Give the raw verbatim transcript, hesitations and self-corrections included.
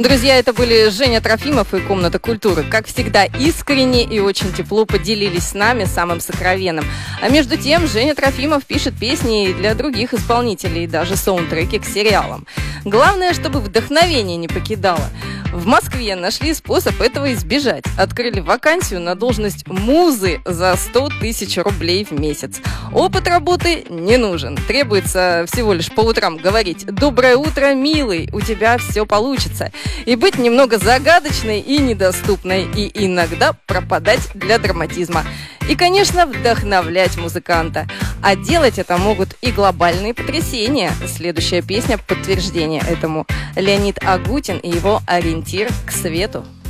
Друзья, это были Женя Трофимов и «Комната культуры». Как всегда, искренне и очень тепло поделились с нами самым сокровенным. А между тем, Женя Трофимов пишет песни и для других исполнителей, даже саундтреки к сериалам. Главное, чтобы вдохновение не покидало. В Москве нашли способ этого избежать. Открыли вакансию на должность музы за сто тысяч рублей в месяц. Опыт работы не нужен. Требуется всего лишь по утрам говорить «Доброе утро, милый, у тебя все получится». И быть немного загадочной и недоступной. И иногда пропадать для драматизма. И, конечно, вдохновлять музыканта. А делать это могут и глобальные потрясения. Следующая песня – подтверждение этому. Леонид Агутин и его «Ориентир к свету».